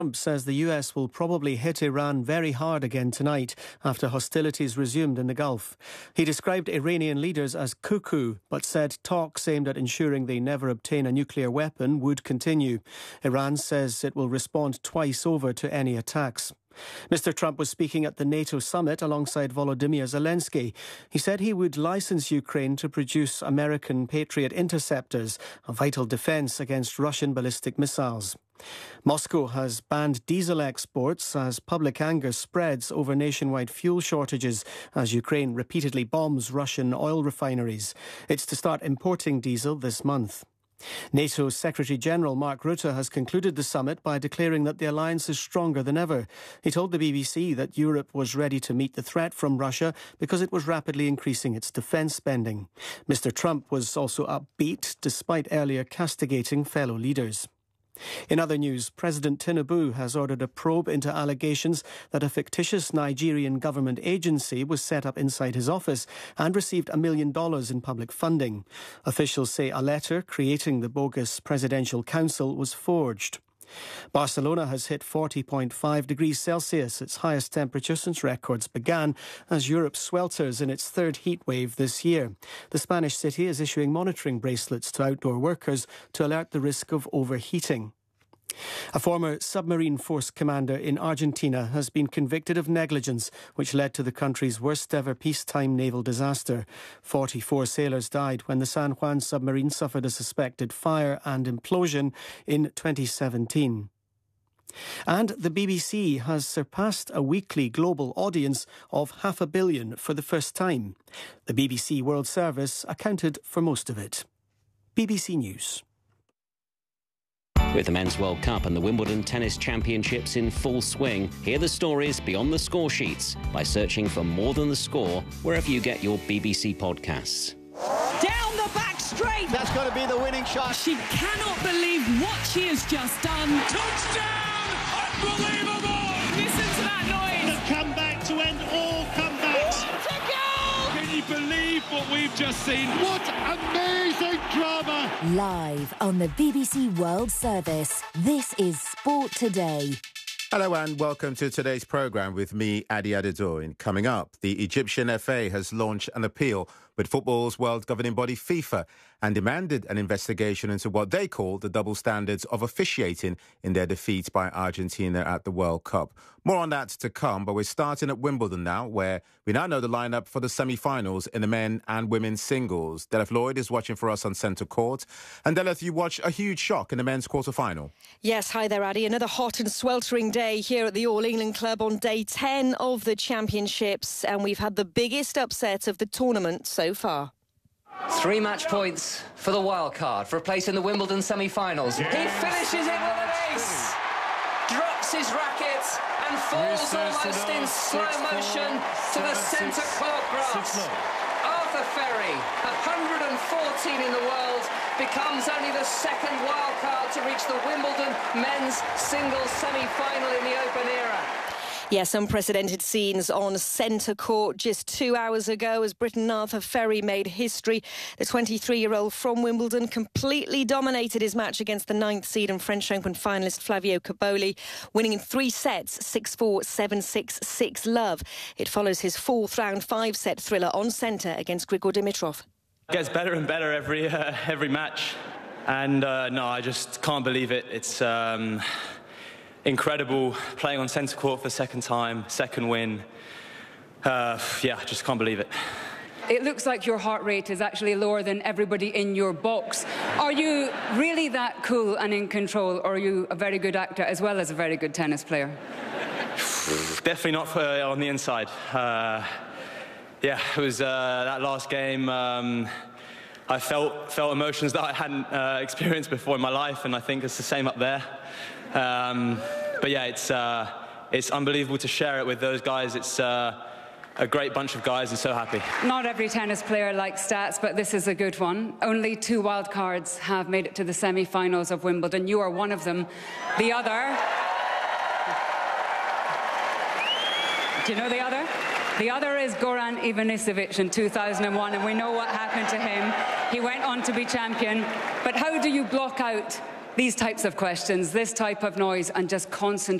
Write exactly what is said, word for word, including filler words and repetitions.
Trump says the U S will probably hit Iran very hard again tonight after hostilities resumed in the Gulf. He described Iranian leaders as cuckoo, but said talks aimed at ensuring they never obtain a nuclear weapon would continue. Iran says it will respond twice over to any attacks. Mister Trump was speaking at the NATO summit alongside Volodymyr Zelensky. He said he would license Ukraine to produce American Patriot interceptors, a vital defence against Russian ballistic missiles. Moscow has banned diesel exports as public anger spreads over nationwide fuel shortages as Ukraine repeatedly bombs Russian oil refineries. It's to start importing diesel this month. NATO Secretary-General Mark Rutte has concluded the summit by declaring that the alliance is stronger than ever. He told the B B C that Europe was ready to meet the threat from Russia because it was rapidly increasing its defence spending. Mister Trump was also upbeat despite earlier castigating fellow leaders. In other news, President Tinubu has ordered a probe into allegations that a fictitious Nigerian government agency was set up inside his office and received a million dollars in public funding. Officials say a letter creating the bogus presidential council was forged. Barcelona has hit forty point five degrees Celsius, its highest temperature since records began, as Europe swelters in its third heat wave this year. The Spanish city is issuing monitoring bracelets to outdoor workers to alert the risk of overheating. A former submarine force commander in Argentina has been convicted of negligence, which led to the country's worst ever peacetime naval disaster. forty-four sailors died when the San Juan submarine suffered a suspected fire and implosion in twenty seventeen. And the B B C has surpassed a weekly global audience of half a billion for the first time. The B B C World Service accounted for most of it. B B C News. With the Men's World Cup and the Wimbledon Tennis Championships in full swing, hear the stories beyond the score sheets by searching for More Than the Score wherever you get your B B C podcasts. Down the back straight. That's got to be the winning shot. She cannot believe what she has just done. Touchdown! Unbelievable! Listen to that noise. The comeback to end all comebacks. What a goal! Can you believe what we've just seen? What amazing drama! Live on the B B C World Service, this is Sport Today. Hello and welcome to today's programme with me, Adi Adedoyin. Coming up, the Egyptian F A has launched an appeal with football's world governing body FIFA and demanded an investigation into what they call the double standards of officiating in their defeat by Argentina at the World Cup. More on that to come, but we're starting at Wimbledon now, where we now know the lineup for the semi-finals in the men and women's singles. Deleth Lloyd is watching for us on centre court. And Deleth, you watched a huge shock in the men's quarter-final. Yes, hi there, Addy. Another hot and sweltering day here at the All England Club on day ten of the championships, and we've had the biggest upset of the tournament so far. Three match points for the wild card for a place in the Wimbledon semi-finals. Yes. He finishes it with an ace, drops his racket and falls almost in slow motion to the centre court grass. Arthur Ferry, one hundred fourteen in the world, becomes only the second wild card to reach the Wimbledon men's singles semi-final in the Open era. Yes, unprecedented scenes on centre court just two hours ago as Briton Arthur Ferry made history. The twenty-three-year-old from Wimbledon completely dominated his match against the ninth seed and French Open finalist Flavio Cobolli, winning in three sets, six four, seven six, six love. It follows his fourth round five-set thriller on centre against Grigor Dimitrov. It gets better and better every uh, every match, and uh, no, I just can't believe it. It's um, incredible playing on centre court for the second time, second win. Uh, yeah, I just can't believe it. It looks like your heart rate is actually lower than everybody in your box. Are you really that cool and in control, or are you a very good actor as well as a very good tennis player? Definitely not for, on the inside. Uh, yeah, it was uh, that last game. Um, I felt felt emotions that I hadn't uh, experienced before in my life, and I think it's the same up there. Um, but yeah, it's uh, it's unbelievable to share it with those guys. It's uh, a great bunch of guys, and so happy. Not every tennis player likes stats, but this is a good one. Only two wild cards have made it to the semi-finals of Wimbledon. You are one of them. The other... Do you know the other? The other is Goran Ivanisevic in two thousand one, and we know what happened to him. He went on to be champion. But how do you block out these types of questions, this type of noise, and just concentrate